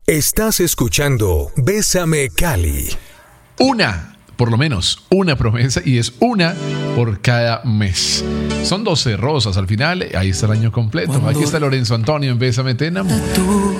Estás escuchando Bésame Cali. Por lo menos una promesa, y es una por cada mes. Son 12 rosas al final, ahí está el año completo. Aquí está Lorenzo Antonio en Bésame, te enamoro.